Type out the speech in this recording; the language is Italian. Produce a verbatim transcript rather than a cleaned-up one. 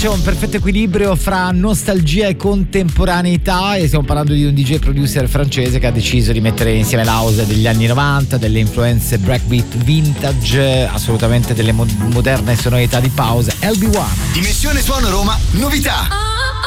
c'è un perfetto equilibrio fra nostalgia e contemporaneità, e stiamo parlando di un D J producer francese che ha deciso di mettere insieme l'house degli anni novanta, delle influenze breakbeat vintage, assolutamente delle mo- moderne sonorità di pause. L B one. Dimensione Suono Roma, novità.